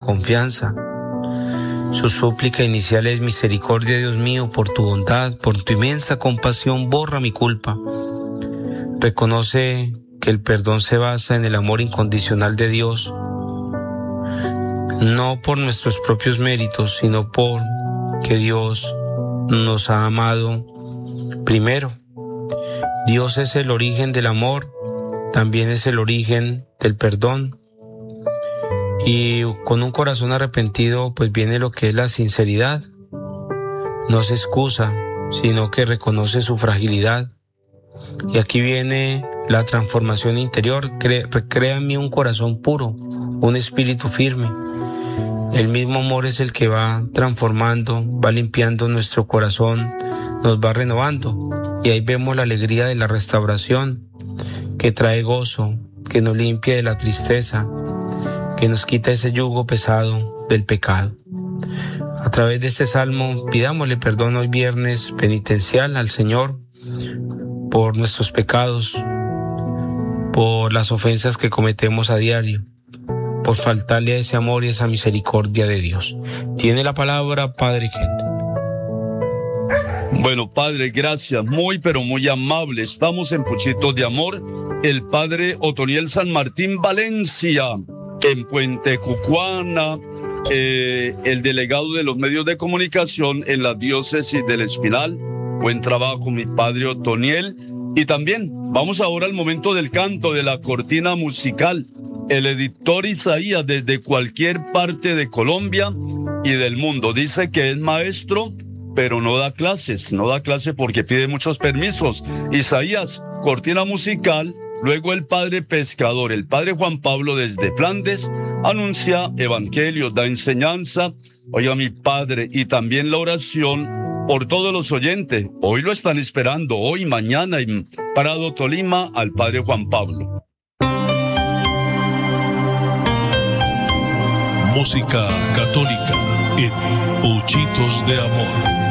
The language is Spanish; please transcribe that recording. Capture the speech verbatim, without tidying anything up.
confianza. Su súplica inicial es: misericordia, Dios mío, por tu bondad, por tu inmensa compasión, borra mi culpa. Reconoce que el perdón se basa en el amor incondicional de Dios, no por nuestros propios méritos, sino por que Dios nos ha amado primero. Dios es el origen del amor, también es el origen del perdón. Y con un corazón arrepentido, pues viene lo que es la sinceridad. No se excusa, sino que reconoce su fragilidad. Y aquí viene la transformación interior. Cre- Crea en mí un corazón puro, un espíritu firme. El mismo amor es el que va transformando, va limpiando nuestro corazón, nos va renovando. Y ahí vemos la alegría de la restauración, que trae gozo, que nos limpia de la tristeza, que nos quita ese yugo pesado del pecado. A través de este salmo, pidámosle perdón hoy viernes penitencial al Señor por nuestros pecados, por las ofensas que cometemos a diario, por faltarle a ese amor y esa misericordia de Dios. Tiene la palabra Padre Henry. Bueno, Padre, gracias, muy pero muy amable. Estamos en Puchitos de Amor. El Padre Otoniel San Martín Valencia, en Puente Cucuana, eh, el delegado de los medios de comunicación en la diócesis del Espinal. Buen trabajo, mi Padre Otoniel. Y también vamos ahora al momento del canto, de la cortina musical. El editor Isaías, desde cualquier parte de Colombia y del mundo, dice que es maestro, pero no da clases, no da clase porque pide muchos permisos. Isaías, cortina musical. Luego el padre pescador, el padre Juan Pablo desde Flandes, anuncia evangelio, da enseñanza. Oiga, mi padre, y también la oración por todos los oyentes. Hoy lo están esperando, hoy, mañana, en Prado, Tolima, al padre Juan Pablo. Música católica en Puchitos de Amor.